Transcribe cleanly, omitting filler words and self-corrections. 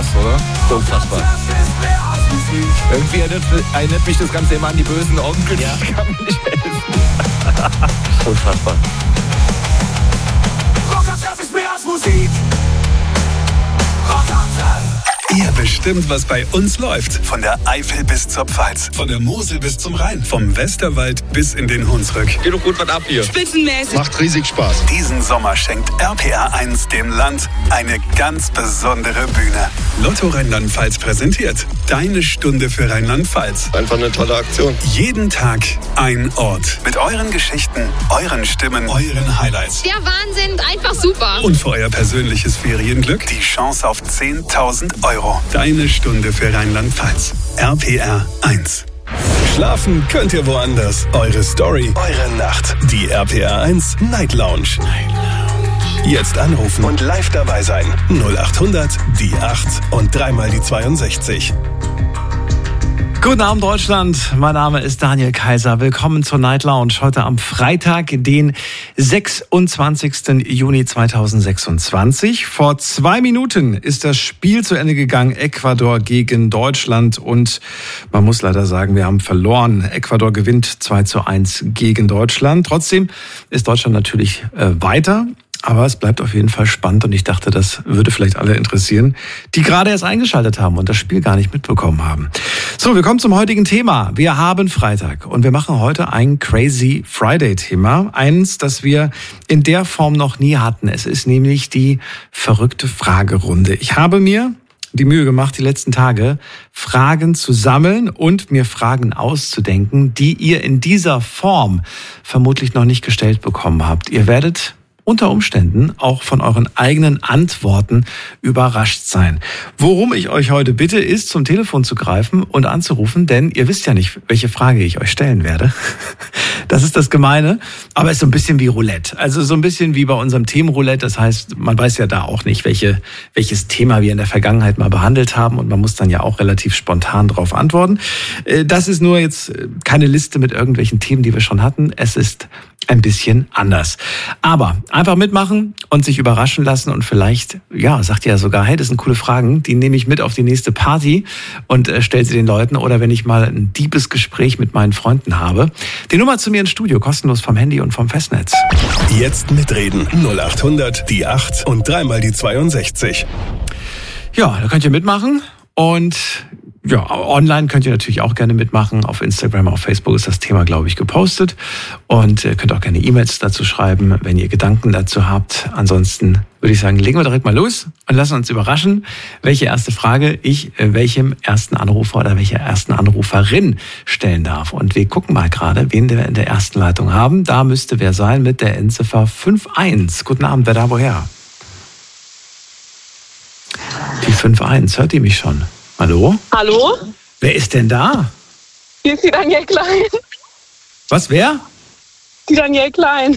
krass, oder? Unfassbar. Irgendwie erinnert mich das Ganze immer an die bösen Onkels. Ja. Ich kann mir nicht helfen. Unfassbar. Rockantenne ist mehr als Musik. Rockantenne. Ihr bestimmt, was bei uns läuft. Von der Eifel bis zur Pfalz. Von der Mosel bis zum Rhein. Vom Westerwald bis in den Hunsrück. Geht doch gut was ab hier. Spitzenmäßig. Macht riesig Spaß. Diesen Sommer schenkt RPR 1 dem Land eine ganz besondere Bühne. Lotto Rheinland-Pfalz präsentiert Deine Stunde für Rheinland-Pfalz. Einfach eine tolle Aktion. Jeden Tag ein Ort. Mit euren Geschichten, euren Stimmen, euren Highlights. Der Wahnsinn, einfach super. Und für euer persönliches Ferienglück die Chance auf 10.000 €. Deine Stunde für Rheinland-Pfalz. RPR 1. Schlafen könnt ihr woanders. Eure Story, eure Nacht. Die RPR 1 Night Lounge. Jetzt anrufen und live dabei sein. 0800 die 8 und dreimal die 62. Guten Abend, Deutschland. Mein Name ist Daniel Kaiser. Willkommen zur Night Lounge. Heute am Freitag, den 26. Juni 2026. Vor 2 Minuten ist das Spiel zu Ende gegangen. Ecuador gegen Deutschland. Und man muss leider sagen, wir haben verloren. Ecuador gewinnt 2:1 gegen Deutschland. Trotzdem ist Deutschland natürlich weiter. Aber es bleibt auf jeden Fall spannend und ich dachte, das würde vielleicht alle interessieren, die gerade erst eingeschaltet haben und das Spiel gar nicht mitbekommen haben. So, wir kommen zum heutigen Thema. Wir haben Freitag und wir machen heute ein Crazy Friday-Thema. Eins, das wir in der Form noch nie hatten. Es ist nämlich die verrückte Fragerunde. Ich habe mir die Mühe gemacht, die letzten Tage Fragen zu sammeln und mir Fragen auszudenken, die ihr in dieser Form vermutlich noch nicht gestellt bekommen habt. Ihr werdet unter Umständen auch von euren eigenen Antworten überrascht sein. Worum ich euch heute bitte, ist, zum Telefon zu greifen und anzurufen, denn ihr wisst ja nicht, welche Frage ich euch stellen werde. Das ist das Gemeine, aber es ist so ein bisschen wie Roulette. Also so ein bisschen wie bei unserem Themenroulette. Das heißt, man weiß ja da auch nicht, welches Thema wir in der Vergangenheit mal behandelt haben und man muss dann ja auch relativ spontan darauf antworten. Das ist nur jetzt keine Liste mit irgendwelchen Themen, die wir schon hatten. Es ist ein bisschen anders. Aber einfach mitmachen und sich überraschen lassen und vielleicht, ja, sagt ihr ja sogar, hey, das sind coole Fragen, die nehme ich mit auf die nächste Party und stelle sie den Leuten, oder wenn ich mal ein deepes Gespräch mit meinen Freunden habe. Die Nummer zu mir ins Studio, kostenlos vom Handy und vom Festnetz. Jetzt mitreden. 0800 die 8 und dreimal die 62. Ja, da könnt ihr mitmachen und ja, online könnt ihr natürlich auch gerne mitmachen. Auf Instagram, auf Facebook ist das Thema, glaube ich, gepostet. Und ihr könnt auch gerne E-Mails dazu schreiben, wenn ihr Gedanken dazu habt. Ansonsten würde ich sagen, legen wir direkt mal los und lassen uns überraschen, welche erste Frage ich welchem ersten Anrufer oder welcher ersten Anruferin stellen darf. Und wir gucken mal gerade, wen wir in der ersten Leitung haben. Da müsste wer sein mit der Endziffer 51. Guten Abend, wer da woher? Die 51, hört ihr mich schon? Hallo? Hallo? Wer ist denn da? Hier ist die Danielle Klein. Was, wer? Die Danielle Klein.